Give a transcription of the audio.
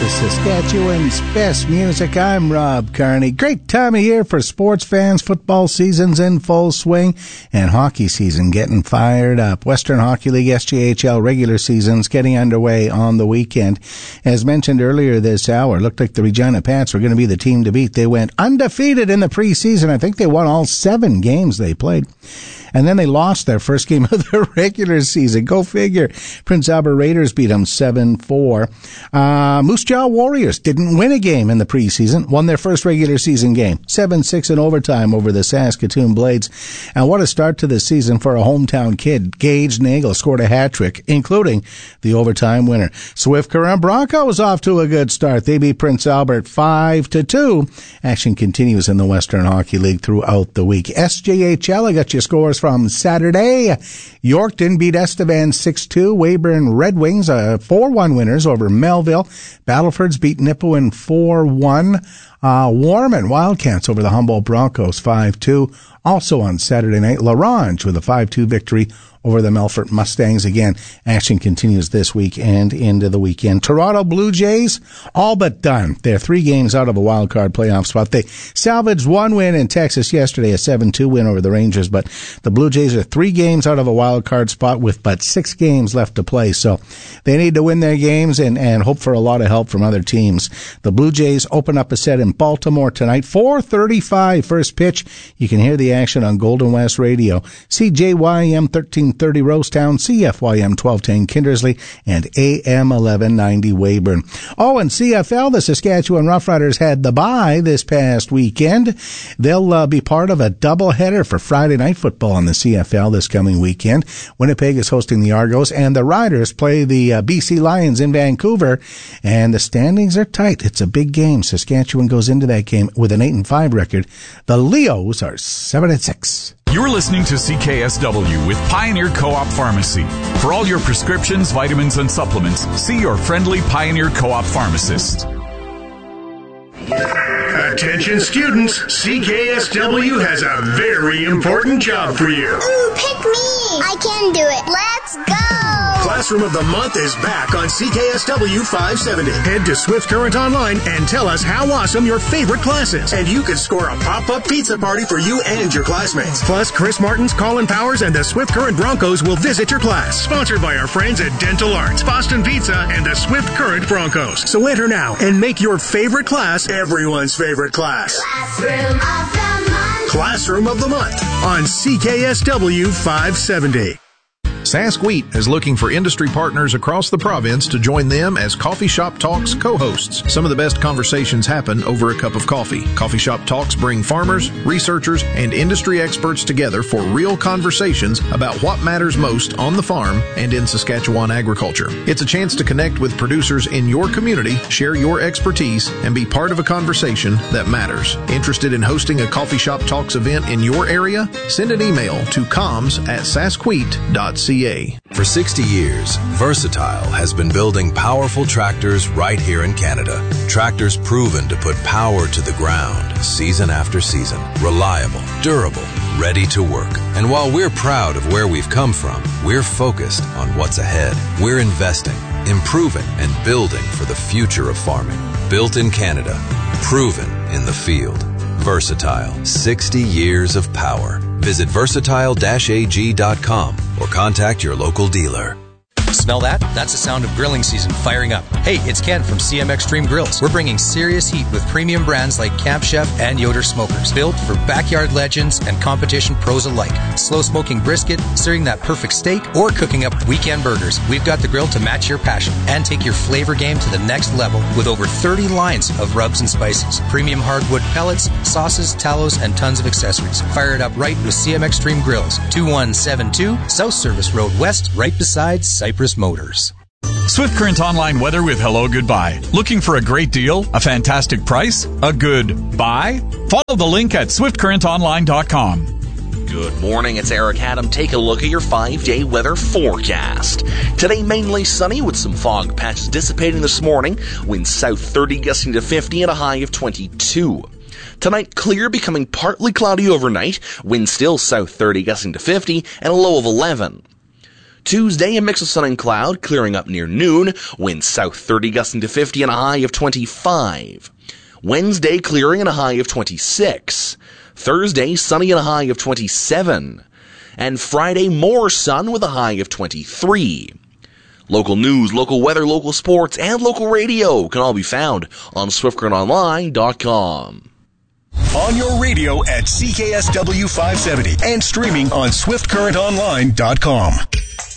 is Saskatchewan's best music. I'm Rob Carney. Great time of year for sports fans. Football season's in full swing and hockey season getting fired up. Western Hockey League SJHL regular season's getting underway on the weekend. As mentioned earlier this hour, looked like the Regina Pats were going to be the team to beat. They went undefeated in the preseason. I think they won all 7 games they played. And then they lost their first game of the regular season. Go figure. Prince Albert Raiders beat them 7-4. Moose Jaw Warriors didn't win a game in the preseason. Won their first regular season game. 7-6 in overtime over the Saskatoon Blades. And what a start to the season for a hometown kid. Gage Nagel scored a hat-trick, including the overtime winner. Swift Current Broncos off to a good start. They beat Prince Albert 5-2. Action continues in the Western Hockey League throughout the week. SJHL, I got your scores from Saturday. Yorkton beat Estevan 6-2. Weyburn Red Wings 4-1 winners over Melville. Battleford's beat Nipawin 4-1. Warman Wildcats over the Humboldt Broncos 5-2. Also on Saturday night, LaRange with a 5-2 victory over the Melfort Mustangs. Again, action continues this week and into the weekend. Toronto Blue Jays, all but done. They're 3 games out of a wild card playoff spot. They salvaged 1 win in Texas yesterday, a 7-2 win over the Rangers, but the Blue Jays are 3 games out of a wild card spot with but 6 games left to play. So they need to win their games and hope for a lot of help from other teams. The Blue Jays open up a set in Baltimore tonight, 4:35 first pitch. You can hear the action on Golden West Radio. CJYM 1330 Rosetown, CFYM 1210 Kindersley, and AM 1190 Weyburn. Oh, and CFL, the Saskatchewan Roughriders had the bye this past weekend. They'll be part of a doubleheader for Friday night football on the CFL this coming weekend. Winnipeg is hosting the Argos, and the Riders play the BC Lions in Vancouver, and the standings are tight. It's a big game. Saskatchewan goes into that game with an 8-5 record. The Leos are 7-6. You're listening to CKSW with Pioneer Co-op Pharmacy. For all your prescriptions, vitamins, and supplements, see your friendly Pioneer Co-op pharmacist. Attention students, CKSW has a very important job for you. Ooh, pick me! I can do it. Let's go! Classroom of the Month is back on CKSW 570. Head to Swift Current Online and tell us how awesome your favorite class is. And you can score a pop-up pizza party for you and your classmates. Plus, Chris Martins, Colin Powers, and the Swift Current Broncos will visit your class. Sponsored by our friends at Dental Arts, Boston Pizza, and the Swift Current Broncos. So enter now and make your favorite class everyone's favorite class. Classroom of the Month. Classroom of the Month on CKSW 570. Sask Wheat is looking for industry partners across the province to join them as Coffee Shop Talks co-hosts. Some of the best conversations happen over a cup of coffee. Coffee Shop Talks bring farmers, researchers, and industry experts together for real conversations about what matters most on the farm and in Saskatchewan agriculture. It's a chance to connect with producers in your community, share your expertise, and be part of a conversation that matters. Interested in hosting a Coffee Shop Talks event in your area? Send an email to comms@saskwheat.ca. For 60 years, Versatile has been building powerful tractors right here in Canada. Tractors proven to put power to the ground season after season. Reliable, durable, ready to work. And while we're proud of where we've come from, we're focused on what's ahead. We're investing, improving, and building for the future of farming. Built in Canada, proven in the field. Versatile, 60 years of power. Visit versatile-ag.com or contact your local dealer. Smell that? That's the sound of grilling season firing up. Hey, it's Ken from CM Extreme Grills. We're bringing serious heat with premium brands like Camp Chef and Yoder Smokers, built for backyard legends and competition pros alike. Slow smoking brisket, searing that perfect steak, or cooking up weekend burgers. We've got the grill to match your passion and take your flavor game to the next level with over 30 lines of rubs and spices, premium hardwood pellets, sauces, tallows, and tons of accessories. Fire it up right with CM Extreme Grills, 2172 South Service Road West, right beside Cypress Motors. Swift Current Online weather with Hello Goodbye. Looking for a great deal? A fantastic price? A good buy? Follow the link at swiftcurrentonline.com. Good morning, it's Eric Adam. Take a look at your 5-day weather forecast. Today, mainly sunny with some fog patches dissipating this morning. Winds south 30 gusting to 50 and a high of 22. Tonight, clear, becoming partly cloudy overnight. Winds still south 30 gusting to 50 and a low of 11. Tuesday, a mix of sun and cloud, clearing up near noon. Winds south 30, gusting to 50 and a high of 25. Wednesday, clearing and a high of 26. Thursday, sunny and a high of 27. And Friday, more sun with a high of 23. Local news, local weather, local sports, and local radio can all be found on SwiftCurrentOnline.com. On your radio at CKSW 570 and streaming on SwiftCurrentOnline.com.